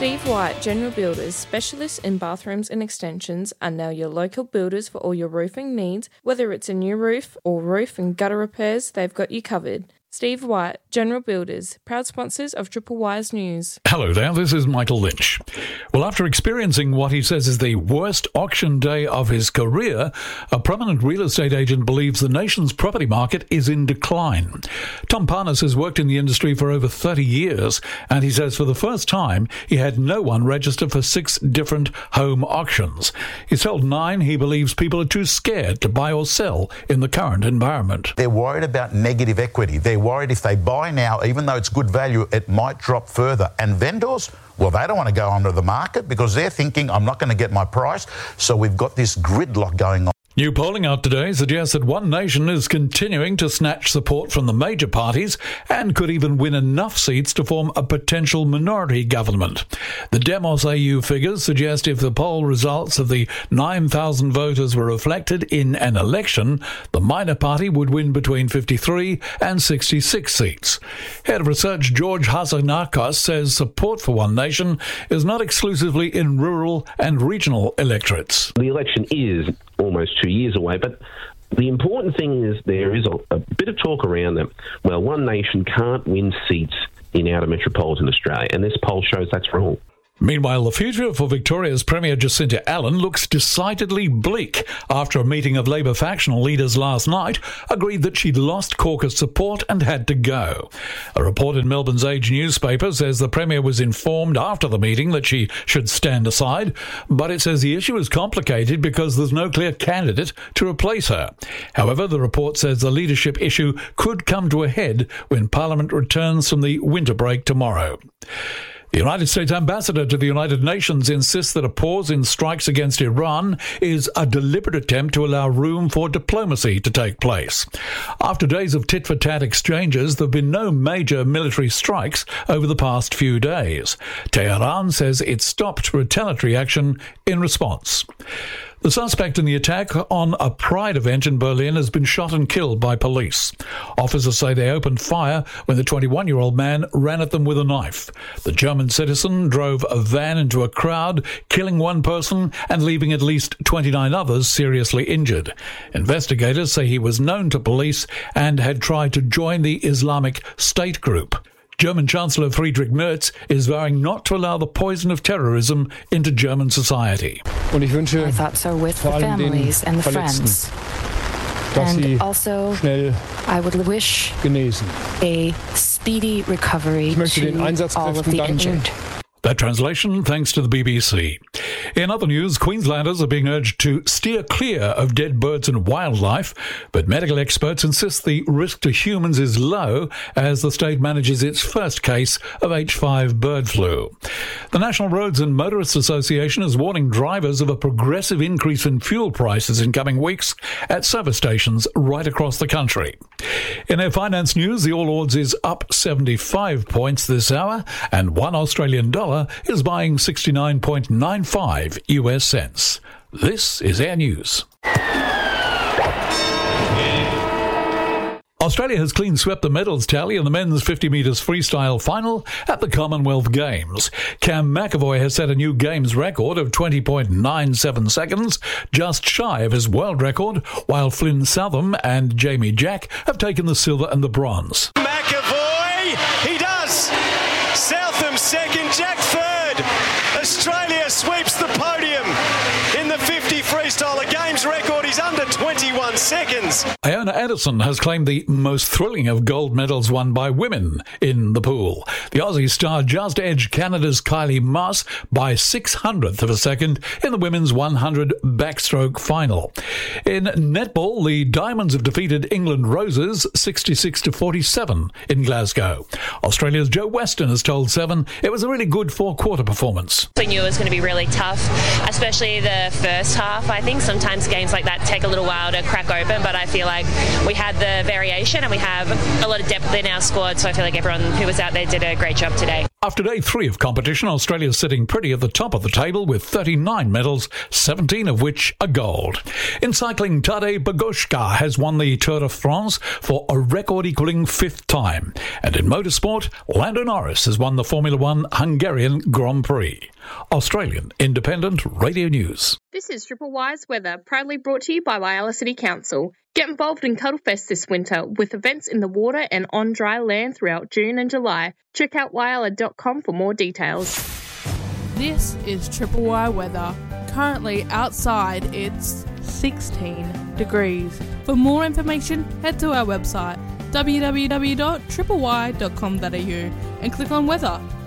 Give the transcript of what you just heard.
Steve White General Builders, specialists in bathrooms and extensions, are now your local builders for all your roofing needs. Whether it's a new roof or roof and gutter repairs, they've got you covered. Steve White, General Builders, proud sponsors of Triple Wise News. Hello there, this is Michael Lynch. Well, after experiencing what he says is the worst auction day of his career, a prominent real estate agent believes the nation's property market is in decline. Tom Parnas has worked in the industry for over 30 years, and he says for the first time he had no one register for 6 different home auctions. He's told Nine he believes people are too scared to buy or sell in the current environment. They're worried about negative equity. They're worried if they buy now, even though it's good value, it might drop further. And vendors, well, they don't want to go onto the market because they're thinking, I'm not going to get my price. So we've got this gridlock going on. New polling out today suggests that One Nation is continuing to snatch support from the major parties and could even win enough seats to form a potential minority government. The Demos AU figures suggest if the poll results of the 9,000 voters were reflected in an election, the minor party would win between 53 and 66 seats. Head of Research George Hasanakos says support for One Nation is not exclusively in rural and regional electorates. The election is almost 2 years away, but the important thing is there is a bit of talk around that, well, One Nation can't win seats in outer metropolitan Australia, and this poll shows that's wrong. Meanwhile, the future for Victoria's Premier Jacinta Allen looks decidedly bleak after a meeting of Labor factional leaders last night agreed that she'd lost caucus support and had to go. A report in Melbourne's Age newspaper says the Premier was informed after the meeting that she should stand aside, but it says the issue is complicated because there's no clear candidate to replace her. However, the report says the leadership issue could come to a head when Parliament returns from the winter break tomorrow. The United States ambassador to the United Nations insists that a pause in strikes against Iran is a deliberate attempt to allow room for diplomacy to take place. After days of tit-for-tat exchanges, there have been no major military strikes over the past few days. Tehran says it stopped retaliatory action in response. The suspect in the attack on a Pride event in Berlin has been shot and killed by police. Officers say they opened fire when the 21-year-old man ran at them with a knife. The German citizen drove a van into a crowd, killing one person and leaving at least 29 others seriously injured. Investigators say he was known to police and had tried to join the Islamic State group. German Chancellor Friedrich Merz is vowing not to allow the poison of terrorism into German society. My thoughts are with the families and the friends. And also, I would wish a speedy recovery to all of the injured. That translation thanks to the BBC. In other news, Queenslanders are being urged to steer clear of dead birds and wildlife, but medical experts insist the risk to humans is low as the state manages its first case of H5 bird flu. The National Roads and Motorists Association is warning drivers of a progressive increase in fuel prices in coming weeks at service stations right across the country. In our finance news, the All Ords is up 75 points this hour, and $1 Australian is buying 69.95 US cents. This is Air News. Australia has clean swept the medals tally in the men's 50 metres freestyle final at the Commonwealth Games. Cam McAvoy has set a new Games record of 20.97 seconds, just shy of his world record, while Flynn Southam and Jamie Jack have taken the silver and the bronze. McAvoy, he does! Southam second, Jack third. Australia sweeps the podium in the 50 freestyle. A Games record is under 21 seconds. Iona Anderson has claimed the most thrilling of gold medals won by women in the pool. The Aussie star just edged Canada's Kylie Masse by 600th of a second in the women's 100 backstroke final. In netball, the Diamonds have defeated England Roses 66-47 in Glasgow. Australia's Joe Weston has told Seven it was a really good four-quarter performance. We knew it was going to be really tough, especially the first half. I think sometimes games like that take a little while to crack open, but I feel like we had the variation and we have a lot of depth in our squad, so I feel like everyone who was out there did a great job today. After day 3 of competition, Australia's sitting pretty at the top of the table with 39 medals, 17 of which are gold. In cycling, Tadej Pogačar has won the Tour de France for a record-equalling 5th time. And in motorsport, Lando Norris has won the Formula One Hungarian Grand Prix. Australian Independent Radio News. This is Triple Y's weather, proudly brought to you by Whyalla City Council. Get involved in Cuddlefest this winter with events in the water and on dry land throughout June and July. Check out whyalla.com for more details. This is Triple Y weather. Currently outside it's 16 degrees. For more information, head to our website www.tripley.com.au and click on weather.